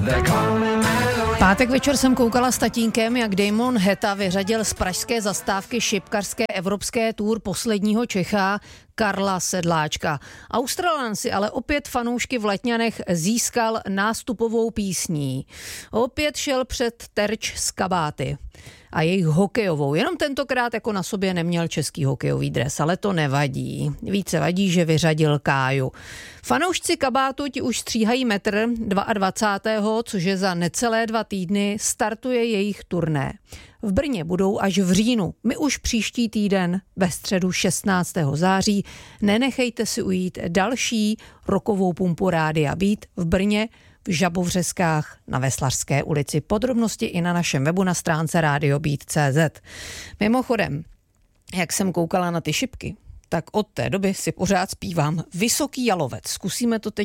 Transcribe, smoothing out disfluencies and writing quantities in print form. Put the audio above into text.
Pátek večer jsem koukala s tatínkem, jak Damon Heta vyřadil z pražské zastávky šipkařské evropské tour posledního Čecha Karla Sedláčka. Australan si ale opět fanoušky v Letňanech získal nástupovou písní. Opět šel před terč z kabáty a jejich hokejovou. Jenom tentokrát jako na sobě neměl český hokejový dres, ale to nevadí. Více vadí, že vyřadil Káju. Fanoušci kabátu ti už stříhají metr 22., což je za necelé 2 týdny, startuje jejich turné. V Brně budou až v říjnu. My už příští týden ve středu 16. září. Nenechejte si ujít další rokovou pumpu Rádia Beat v Brně, v Žabovřeskách na Veslařské ulici. Podrobnosti i na našem webu na stránce radiobeat.cz. Mimochodem, jak jsem koukala na ty šipky, tak od té doby si pořád zpívám Vysoký Jalovec. Zkusíme to teď